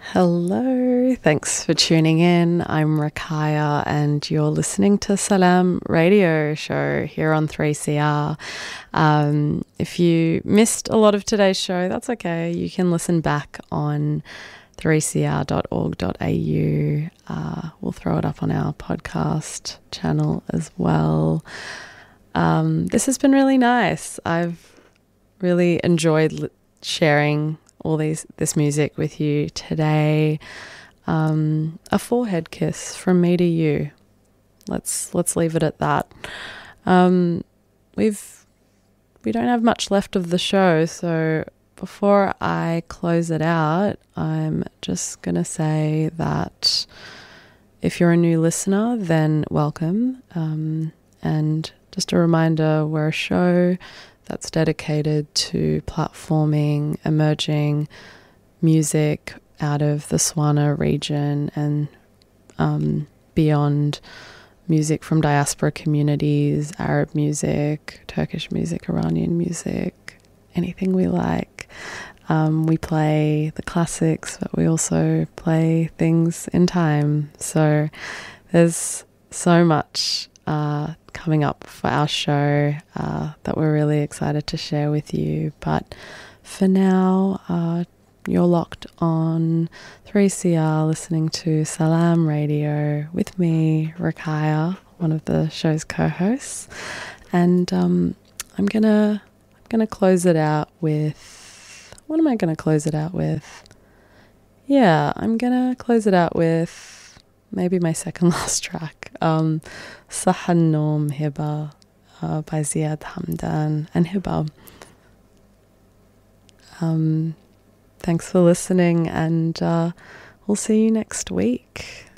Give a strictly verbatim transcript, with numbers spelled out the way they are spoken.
Hello, thanks for tuning in. I'm Rakaya and you're listening to Salam Radio Show here on three C R. Um, if you missed a lot of today's show, that's okay. You can listen back on three c r dot org dot a u. Uh, we'll throw it up on our podcast channel as well. Um, this has been really nice. I've really enjoyed li- sharing all these this music with you today. Um, a forehead kiss from me to you. Let's let's leave it at that. Um, we've we don't have much left of the show, so before I close it out, I'm just gonna say that if you're a new listener, then welcome. Um, and just a reminder, we're a show that's dedicated to platforming emerging music out of the Swana region and um, beyond, music from diaspora communities, Arab music, Turkish music, Iranian music, anything we like. Um, we play the classics, but we also play things in time. So there's so much uh, coming up for our show uh, that we're really excited to share with you. But for now, uh, you're locked on three C R listening to Salam Radio with me, Rakaya, one of the show's co-hosts. And um, I'm gonna I'm gonna close it out with, what am I gonna close it out with? Yeah, I'm gonna close it out with maybe my second last track, um, Sahan Nom Hiba uh, by Ziad Hamdan and Hiba. Um, thanks for listening, and uh, we'll see you next week.